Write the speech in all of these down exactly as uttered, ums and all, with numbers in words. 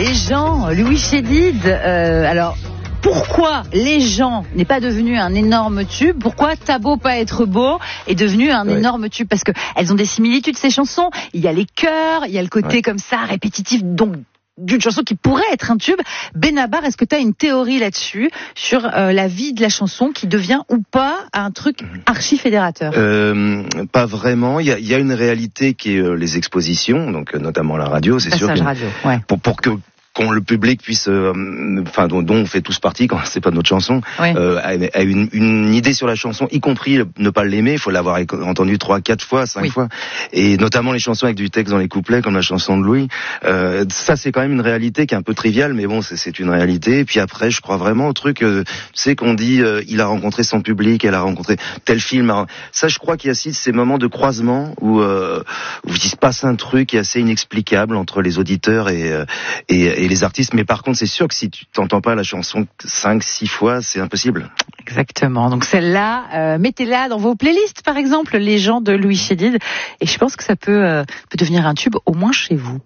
Les gens, Louis Chédid, euh, alors... Pourquoi Les gens n'est pas devenu un énorme tube? Pourquoi T'as beau pas être beau est devenu un ouais. énorme tube? Parce que elles ont des similitudes, ces chansons. Il y a les chœurs, il y a le côté ouais. comme ça répétitif, donc d'une chanson qui pourrait être un tube. Benabar, est-ce que tu as une théorie là-dessus sur euh, la vie de la chanson qui devient ou pas un truc archi fédérateur? euh, Pas vraiment. Il y a, il y a une réalité qui est euh, les expositions, donc euh, notamment la radio. C'est Passage sûr. radio, ouais. Pour, pour que qu'on le public puisse, enfin euh, dont, dont on fait tous partie quand c'est pas notre chanson, oui. euh, a, a une, une idée sur la chanson, y compris ne pas l'aimer, il faut l'avoir entendu trois, quatre fois, cinq oui. fois, et notamment les chansons avec du texte dans les couplets, comme la chanson de Louis. Euh, ça c'est quand même une réalité qui est un peu triviale, mais bon c'est, c'est une réalité. Et puis après, je crois vraiment au truc, euh, tu sais qu'on dit, euh, il a rencontré son public, elle a rencontré tel film. Ça, je crois qu'il y a aussi ces moments de croisement où, euh, où il se passe un truc qui est assez inexplicable entre les auditeurs et, euh, et et les artistes, mais par contre c'est sûr que si tu t'entends pas la chanson cinq, six fois, c'est impossible. Exactement, donc celle-là, euh, mettez-la dans vos playlists par exemple, les gens de Louis Chédid, et je pense que ça peut, euh, peut devenir un tube, au moins chez vous.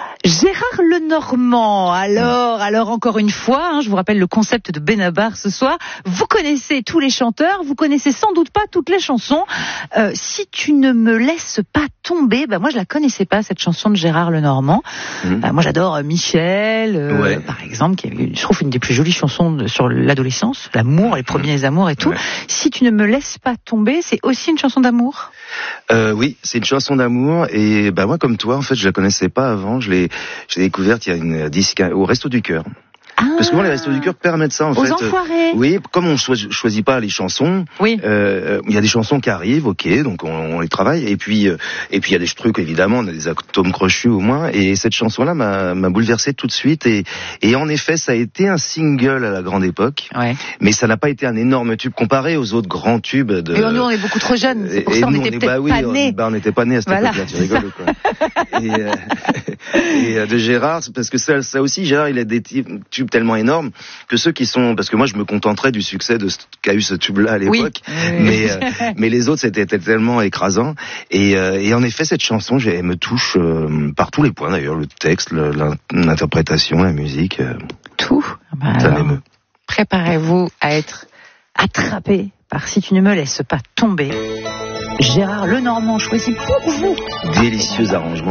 Gérard Lenormand, alors, alors encore une fois, hein, je vous rappelle le concept de Benabar ce soir, vous connaissez tous les chanteurs, vous connaissez sans doute pas toutes les chansons. Euh, si tu ne me laisses pas tomber, bah moi je la connaissais pas cette chanson de Gérard Lenormand. Mmh. Euh, moi j'adore euh, Michel, euh, ouais. par exemple, qui est, je trouve une des plus jolies chansons de, sur l'adolescence, l'amour, les premiers mmh. amours et tout. Ouais. Si tu ne me laisses pas tomber, c'est aussi une chanson d'amour. Euh, oui, c'est une chanson d'amour et bah moi comme toi en fait je la connaissais pas avant, je l'ai j'ai découverte il y a une disque au Resto du Cœur. Ah, parce que moi, les Restos du Cœur permettent ça, en aux fait. Aux enfoirés. Oui, comme on choisit, choisit pas les chansons, oui. euh, il y a des chansons qui arrivent, ok, donc on, on les travaille, et puis, euh, et puis il y a des trucs, évidemment, on a des atomes crochus au moins, et cette chanson-là m'a, m'a bouleversé tout de suite, et, et en effet, ça a été un single à la grande époque, ouais. mais ça n'a pas été un énorme tube comparé aux autres grands tubes de... Et nous, on est beaucoup trop jeunes, c'est pour et ça on nous, était on est, peut-être bah oui, pas nés. On, bah, on n'était pas nés à cette voilà. époque-là, tu rigoles, quoi. et, euh, et de Gérard, parce que ça, ça aussi, Gérard, il a des tubes tellement énormes que ceux qui sont, parce que moi je me contenterais du succès de ce qu'a eu ce tube-là à l'époque, oui. mais euh, mais les autres c'était tellement écrasant. Et, euh, et en effet cette chanson, elle me touche euh, par tous les points d'ailleurs, le texte, le, l'interprétation, la musique, euh, tout. Bah ça alors, m'émeut. Préparez-vous à être attrapé par Si tu ne me laisses pas tomber. Gérard Lenormand choisit pour vous. Délicieux arrangement.